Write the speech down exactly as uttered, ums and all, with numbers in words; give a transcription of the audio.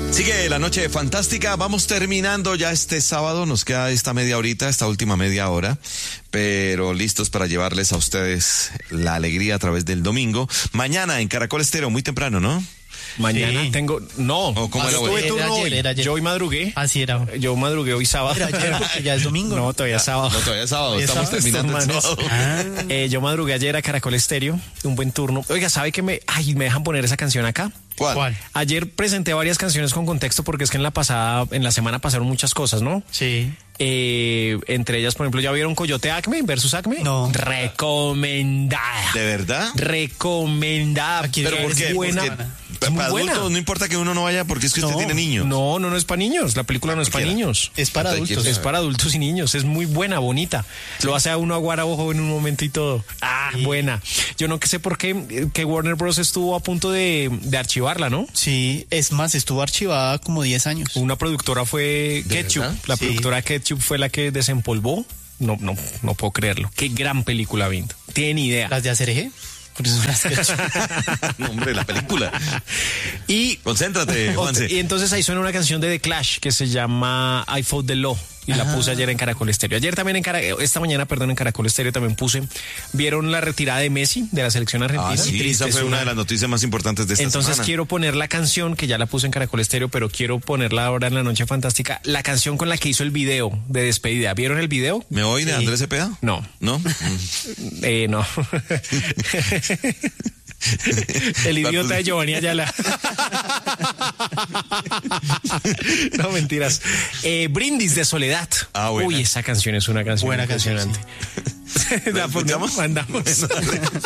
Sigue la noche fantástica, vamos terminando ya este sábado, nos queda esta media horita, esta última media hora, pero listos para llevarles a ustedes la alegría a través del domingo. Mañana en Caracol Estéreo, muy temprano, ¿no? Mañana Sí. tengo... No, ¿O cómo era tuve hoy? turno Era ayer, hoy. era ayer. Yo hoy madrugué. Así era. Yo madrugué hoy sábado. Era ayer porque ya es domingo. No, todavía es sábado. No, todavía es sábado, Todavía es estamos sábado, terminando el estos sábado. Ah. Eh, yo madrugué ayer a Caracol Estéreo, un buen turno. Oiga, ¿sabe que me... Ay, me dejan poner esa canción acá? ¿Cuál? ¿Cuál? Ayer presenté varias canciones con contexto porque es que en la pasada, en la semana pasaron muchas cosas, ¿no? Sí. Eh, entre ellas, por ejemplo, ¿ya vieron Coyote Acme versus Acme? No. Recomendada. ¿De verdad? Recomendada. Aquí- ¿Pero por Es qué? buena. Porque Es muy para buena. adultos no importa que uno no vaya porque es que usted No, tiene niños. No, no, no es para niños. La película no es para Cualquiera. niños. Es para Entonces, adultos. Es para adultos y niños. Es muy buena, bonita. Lo hace a uno aguar a ojo en un momento y todo. Ah, Sí. buena. Yo no que sé por qué eh, que Warner Bros. Estuvo a punto de, de archivarla, ¿no? Sí, es más, estuvo archivada como diez años. Una productora fue ¿De Ketchup. verdad? La Sí. productora Ketchup fue la que desempolvó. No, no, no puedo creerlo. Qué gran película, Vinto. Tienen idea. Las de Acerejé. Por eso son las que- No, hombre, la película. Y, Concéntrate, Juanse. y entonces ahí suena una canción de The Clash que se llama I Fought the Law. Y la Ah. puse ayer en Caracol Estéreo. Ayer también en Caracol, esta mañana, perdón, en Caracol Estéreo también puse. ¿Vieron la retirada de Messi de la selección argentina? Ah, sí, esa Es fue una de las noticias más importantes de esta Entonces semana. quiero poner la canción, que ya la puse en Caracol Estéreo, pero quiero ponerla ahora en la Noche Fantástica, la canción con la que hizo el video de despedida. ¿Vieron el video? ¿Me oí de Sí. Andrés Cepeda? No. ¿No? Mm. Eh, no. El idiota de Giovanni Ayala. No, mentiras. Eh, Brindis de Soledad. Ah, buena. Uy, esa canción es una canción Buena canción, impresionante. ¿La La ponemos, escuchamos? mandamos.